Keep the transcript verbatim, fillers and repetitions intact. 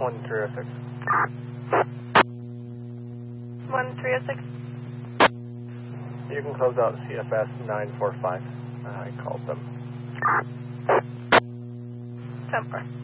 one three oh six. one three oh six. You can close out C F S nine four five. I called them. ten four.